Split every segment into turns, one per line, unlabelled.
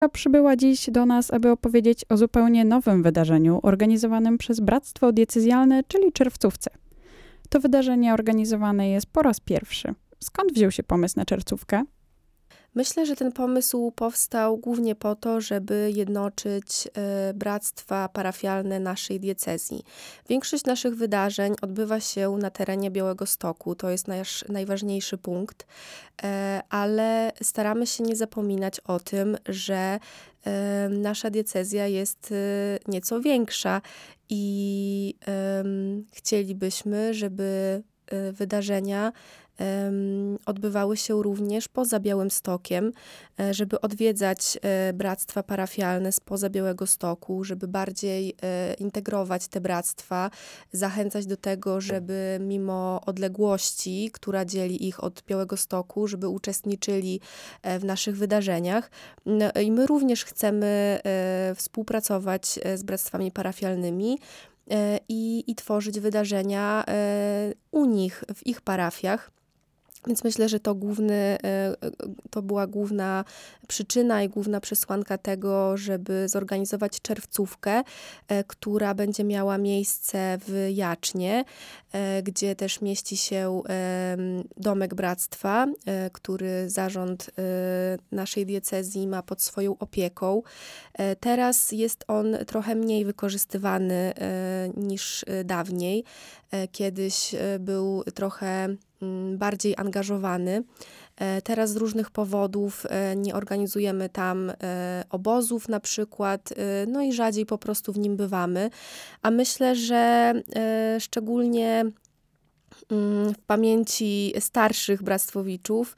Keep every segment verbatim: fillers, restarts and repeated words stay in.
Przybyła dziś do nas, aby opowiedzieć o zupełnie nowym wydarzeniu organizowanym przez Bractwo Diecezjalne, czyli Czerwcówce. To wydarzenie organizowane jest po raz pierwszy. Skąd wziął się pomysł na czerwcówkę?
Myślę, że ten pomysł powstał głównie po to, żeby jednoczyć y, bractwa parafialne naszej diecezji. Większość naszych wydarzeń odbywa się na terenie Białegostoku, to jest nasz najważniejszy punkt, y, ale staramy się nie zapominać o tym, że y, nasza diecezja jest y, nieco większa i y, chcielibyśmy, żeby y, wydarzenia odbywały się również poza Białymstokiem, żeby odwiedzać bractwa parafialne spoza Białegostoku, żeby bardziej integrować te bractwa, zachęcać do tego, żeby mimo odległości, która dzieli ich od Białegostoku, żeby uczestniczyli w naszych wydarzeniach. I my również chcemy współpracować z bractwami parafialnymi, i, i tworzyć wydarzenia u nich, w ich parafiach. Więc myślę, że to, główny, to była główna przyczyna i główna przesłanka tego, żeby zorganizować czerwcówkę, która będzie miała miejsce w Jacznie, gdzie też mieści się domek bractwa, który zarząd naszej diecezji ma pod swoją opieką. Teraz jest on trochę mniej wykorzystywany niż dawniej. Kiedyś był trochę bardziej angażowany. Teraz z różnych powodów nie organizujemy tam obozów na przykład, no i rzadziej po prostu w nim bywamy. A myślę, że szczególnie w pamięci starszych bractwowiczów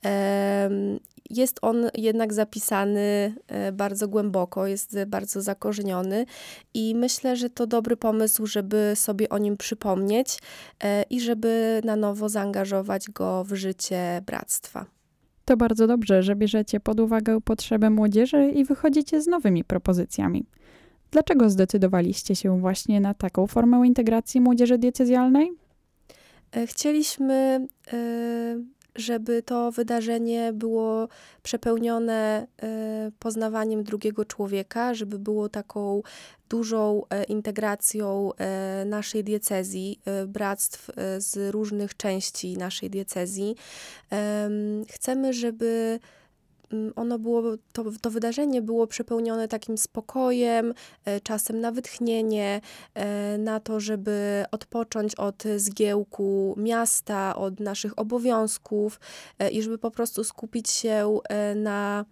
jest on jednak zapisany bardzo głęboko, jest bardzo zakorzeniony i myślę, że to dobry pomysł, żeby sobie o nim przypomnieć i żeby na nowo zaangażować go w życie bractwa.
To bardzo dobrze, że bierzecie pod uwagę potrzeby młodzieży i wychodzicie z nowymi propozycjami. Dlaczego zdecydowaliście się właśnie na taką formę integracji młodzieży diecezjalnej?
Chcieliśmy, żeby to wydarzenie było przepełnione poznawaniem drugiego człowieka, żeby było taką dużą integracją naszej diecezji, bractw z różnych części naszej diecezji. Chcemy, żeby ono było, to, to wydarzenie było przepełnione takim spokojem, czasem na wytchnienie, na to, żeby odpocząć od zgiełku miasta, od naszych obowiązków i żeby po prostu skupić się na,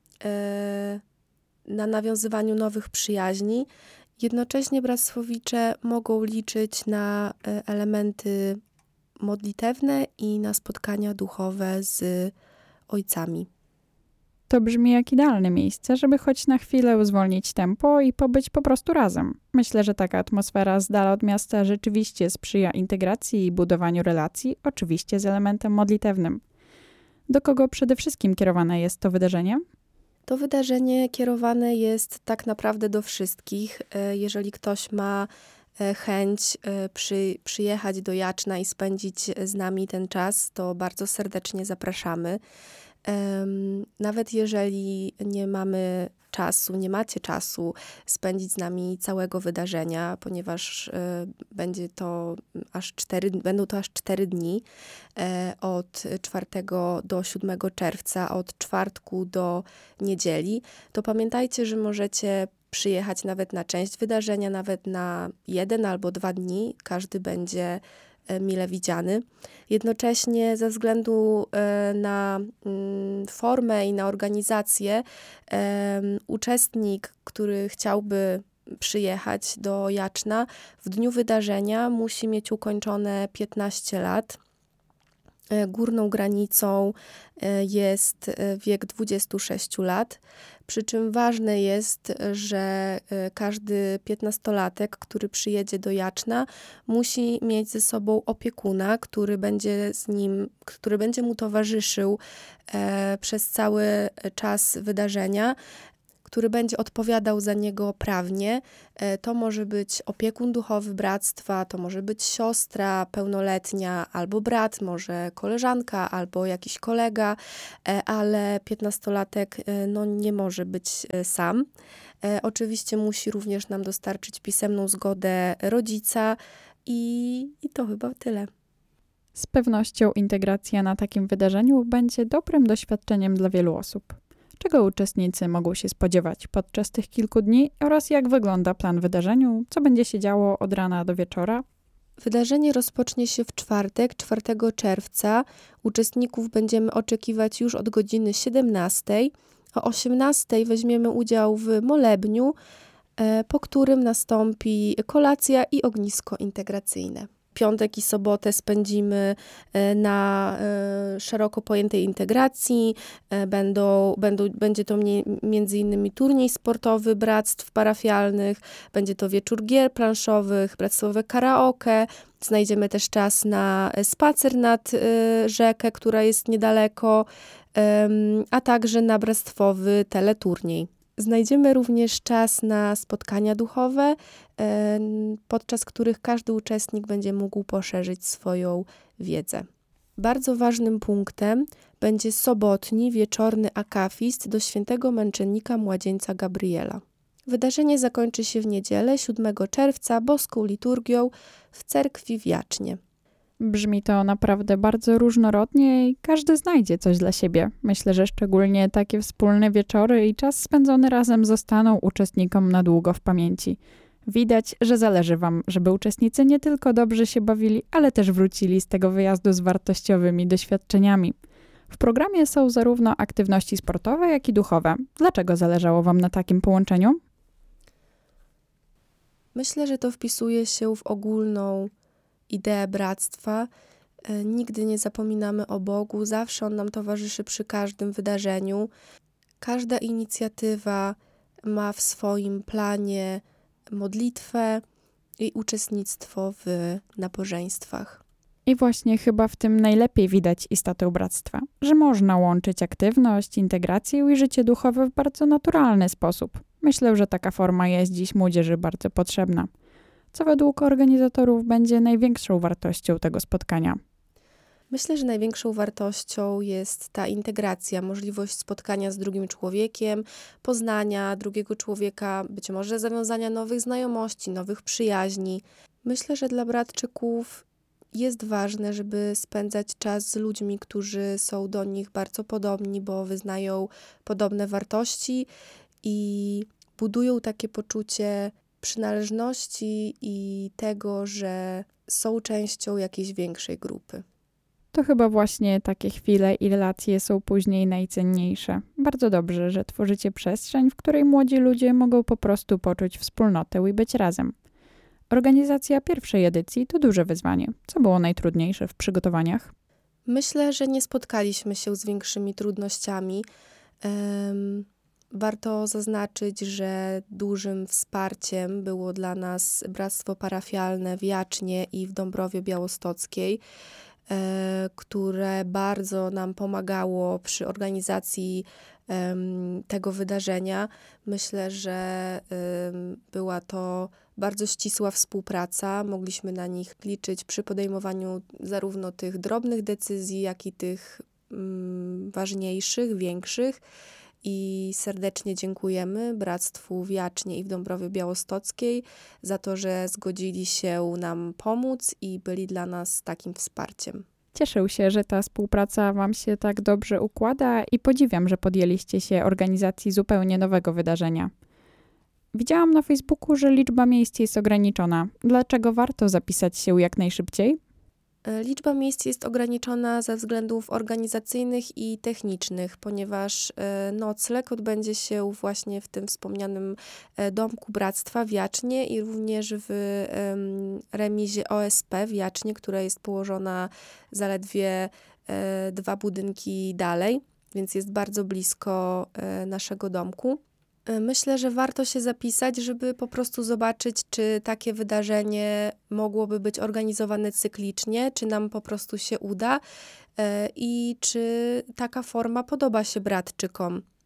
na nawiązywaniu nowych przyjaźni. Jednocześnie bractwowicze mogą liczyć na elementy modlitewne i na spotkania duchowe z ojcami.
To brzmi jak idealne miejsce, żeby choć na chwilę zwolnić tempo i pobyć po prostu razem. Myślę, że taka atmosfera z dala od miasta rzeczywiście sprzyja integracji i budowaniu relacji, oczywiście z elementem modlitewnym. Do kogo przede wszystkim kierowane jest to wydarzenie?
To wydarzenie kierowane jest tak naprawdę do wszystkich. Jeżeli ktoś ma chęć przy, przyjechać do Jaczna i spędzić z nami ten czas, to bardzo serdecznie zapraszamy. Nawet jeżeli nie mamy czasu, nie macie czasu spędzić z nami całego wydarzenia, ponieważ będzie to aż cztery, będą to aż cztery dni od czwartego do siódmego czerwca, od czwartku do niedzieli, to pamiętajcie, że możecie przyjechać nawet na część wydarzenia, nawet na jeden albo dwa dni. Każdy będzie mile widziany. Jednocześnie ze względu na formę i na organizację uczestnik, który chciałby przyjechać do Jaczna, w dniu wydarzenia musi mieć ukończone piętnaście lat. Górną granicą jest wiek dwadzieścia sześć lat, przy czym ważne jest, że każdy piętnastolatek, który przyjedzie do Jaczna, musi mieć ze sobą opiekuna, który będzie z nim, który będzie mu towarzyszył przez cały czas wydarzenia, który będzie odpowiadał za niego prawnie. To może być opiekun duchowy bractwa, to może być siostra pełnoletnia, albo brat, może koleżanka, albo jakiś kolega, ale piętnastolatek no, nie może być sam. Oczywiście musi również nam dostarczyć pisemną zgodę rodzica i, i to chyba tyle.
Z pewnością integracja na takim wydarzeniu będzie dobrym doświadczeniem dla wielu osób. Czego uczestnicy mogą się spodziewać podczas tych kilku dni oraz jak wygląda plan wydarzeniu, co będzie się działo od rana do wieczora?
Wydarzenie rozpocznie się w czwartek, czwartego czerwca. Uczestników będziemy oczekiwać już od godziny siedemnastej. O osiemnastej weźmiemy udział w molebniu, po którym nastąpi kolacja i ognisko integracyjne. Piątek i sobotę spędzimy na szeroko pojętej integracji. Będą, będą, będzie to między innymi turniej sportowy bractw parafialnych, będzie to wieczór gier planszowych, bractwowe karaoke. Znajdziemy też czas na spacer nad rzekę, która jest niedaleko, a także na bractwowy teleturniej. Znajdziemy również czas na spotkania duchowe, podczas których każdy uczestnik będzie mógł poszerzyć swoją wiedzę. Bardzo ważnym punktem będzie sobotni, wieczorny akafist do świętego męczennika młodzieńca Gabriela. Wydarzenie zakończy się w niedzielę, siódmego czerwca, boską liturgią w cerkwi w Jacznie.
Brzmi to naprawdę bardzo różnorodnie i każdy znajdzie coś dla siebie. Myślę, że szczególnie takie wspólne wieczory i czas spędzony razem zostaną uczestnikom na długo w pamięci. Widać, że zależy wam, żeby uczestnicy nie tylko dobrze się bawili, ale też wrócili z tego wyjazdu z wartościowymi doświadczeniami. W programie są zarówno aktywności sportowe, jak i duchowe. Dlaczego zależało wam na takim połączeniu?
Myślę, że to wpisuje się w ogólną ideę bractwa. Nigdy nie zapominamy o Bogu, zawsze On nam towarzyszy przy każdym wydarzeniu. Każda inicjatywa ma w swoim planie modlitwę i uczestnictwo w nabożeństwach.
I właśnie chyba w tym najlepiej widać istotę bractwa, że można łączyć aktywność, integrację i życie duchowe w bardzo naturalny sposób. Myślę, że taka forma jest dziś młodzieży bardzo potrzebna. Co według organizatorów będzie największą wartością tego spotkania?
Myślę, że największą wartością jest ta integracja, możliwość spotkania z drugim człowiekiem, poznania drugiego człowieka, być może zawiązania nowych znajomości, nowych przyjaźni. Myślę, że dla bratczyków jest ważne, żeby spędzać czas z ludźmi, którzy są do nich bardzo podobni, bo wyznają podobne wartości i budują takie poczucie przynależności i tego, że są częścią jakiejś większej grupy.
To chyba właśnie takie chwile i relacje są później najcenniejsze. Bardzo dobrze, że tworzycie przestrzeń, w której młodzi ludzie mogą po prostu poczuć wspólnotę i być razem. Organizacja pierwszej edycji to duże wyzwanie. Co było najtrudniejsze w przygotowaniach?
Myślę, że nie spotkaliśmy się z większymi trudnościami. Um, Warto zaznaczyć, że dużym wsparciem było dla nas bractwo parafialne w Jacznie i w Dąbrowie Białostockiej, które bardzo nam pomagało przy organizacji tego wydarzenia. Myślę, że była to bardzo ścisła współpraca. Mogliśmy na nich liczyć przy podejmowaniu zarówno tych drobnych decyzji, jak i tych ważniejszych, większych. I serdecznie dziękujemy Bractwu w Jacznie i w Dąbrowie Białostockiej za to, że zgodzili się nam pomóc i byli dla nas takim wsparciem.
Cieszę się, że ta współpraca wam się tak dobrze układa i podziwiam, że podjęliście się organizacji zupełnie nowego wydarzenia. Widziałam na Facebooku, że liczba miejsc jest ograniczona. Dlaczego warto zapisać się jak najszybciej?
Liczba miejsc jest ograniczona ze względów organizacyjnych i technicznych, ponieważ nocleg odbędzie się właśnie w tym wspomnianym Domku Bractwa w Jacznie i również w remizie O S P w Jacznie, która jest położona zaledwie dwa budynki dalej, więc jest bardzo blisko naszego domku. Myślę, że warto się zapisać, żeby po prostu zobaczyć, czy takie wydarzenie mogłoby być organizowane cyklicznie, czy nam po prostu się uda i czy taka forma podoba się bratczykom.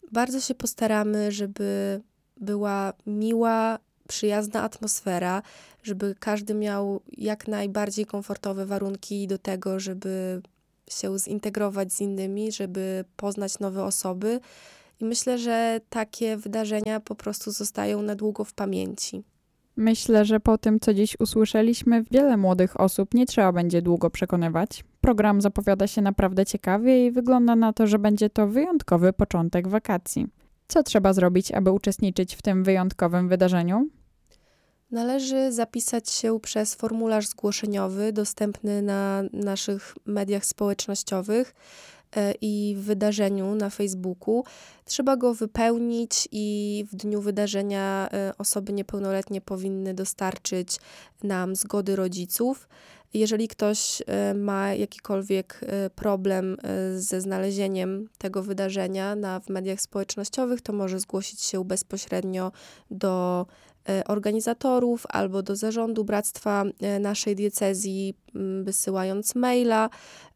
Bardzo się postaramy, żeby była miła, przyjazna atmosfera, żeby każdy miał jak najbardziej komfortowe warunki do tego, żeby się zintegrować z innymi, żeby poznać nowe osoby. I myślę, że takie wydarzenia po prostu zostają na długo w pamięci.
Myślę, że po tym, co dziś usłyszeliśmy, wiele młodych osób nie trzeba będzie długo przekonywać. Program zapowiada się naprawdę ciekawie i wygląda na to, że będzie to wyjątkowy początek wakacji. Co trzeba zrobić, aby uczestniczyć w tym wyjątkowym wydarzeniu?
Należy zapisać się przez formularz zgłoszeniowy dostępny na naszych mediach społecznościowych i w wydarzeniu na Facebooku. Trzeba go wypełnić i w dniu wydarzenia osoby niepełnoletnie powinny dostarczyć nam zgody rodziców. Jeżeli ktoś ma jakikolwiek problem ze znalezieniem tego wydarzenia na, w mediach społecznościowych, to może zgłosić się bezpośrednio do organizatorów albo do zarządu Bractwa naszej diecezji, wysyłając maila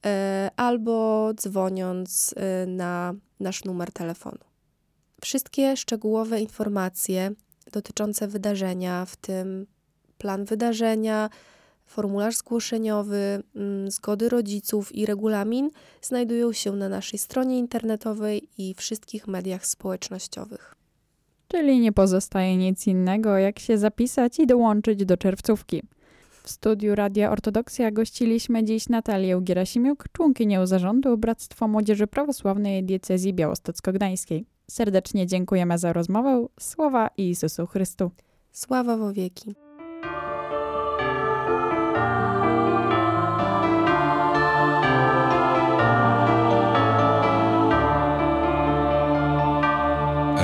albo dzwoniąc na nasz numer telefonu. Wszystkie szczegółowe informacje dotyczące wydarzenia, w tym plan wydarzenia, formularz zgłoszeniowy, zgody rodziców i regulamin znajdują się na naszej stronie internetowej i wszystkich mediach społecznościowych.
Czyli nie pozostaje nic innego, jak się zapisać i dołączyć do czerwcówki. W studiu Radia Ortodoksja gościliśmy dziś Natalię Gierasimiuk, członkinię zarządu Bractwa Młodzieży Prawosławnej Diecezji Białostocko-Gdańskiej. Serdecznie dziękujemy za rozmowę. Sława Jezusu Chrystu.
Sława wo wieki.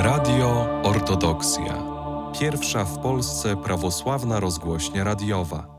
Radio Ortodoksja. Pierwsza w Polsce prawosławna rozgłośnia radiowa.